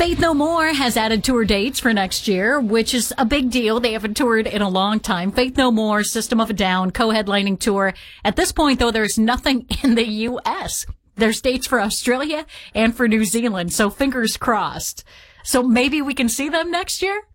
Faith No More has added tour dates for next year, which is a big deal. They haven't toured in a long time. Faith No More, System of a Down, co-headlining tour. At this point, though, there's nothing in the U.S. There's dates for Australia and for New Zealand, so fingers crossed. So maybe we can see them next year?